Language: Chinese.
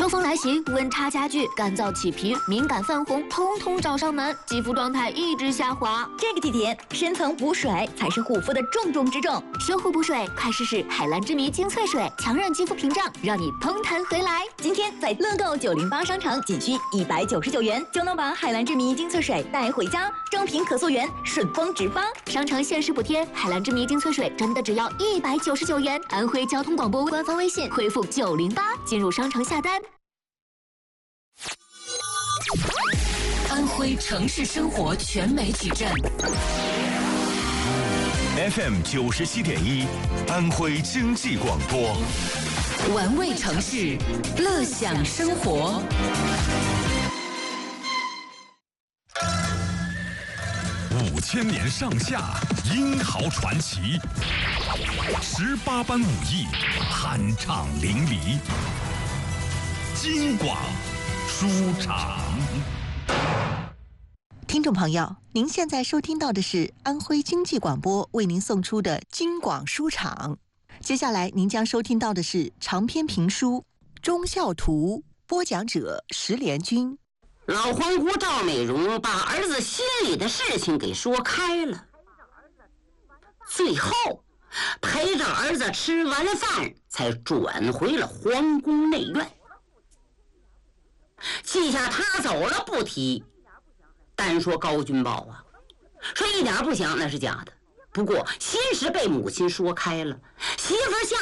秋风来袭，温差加剧，干燥起皮、敏感泛红，通通找上门，肌肤状态一直下滑。 这个季节，深层补水才是护肤的重中之重。 修护补水，快试试海蓝之谜精粹水，强韧肌肤屏障，让你嘭弹回来。 今天在乐购908商城，仅需199元就能把海蓝之谜精粹水带回家，正品可溯源，顺丰直发。 商城限时补贴，海蓝之谜精粹水真的只要199元。安徽交通广播官方微信回复908进入商城下单。 安徽城市生活全媒体站 FM 97.1，安徽经济广播， 玩味城市，乐享生活。 5000年上下，英豪传奇，18般武艺，酣畅淋漓。京广书场。 听众朋友，您现在收听到的是安徽经济广播为您送出的京广书场。接下来您将收听到的是长篇评书《忠孝图》，播讲者石连军。 老皇姑赵美容把儿子心里的事情给说开了，最后陪着儿子吃完了饭，才转回了皇宫内院。记下他走了不提，单说高君宝啊，说一点不想那是假的。不过心事被母亲说开了，媳妇下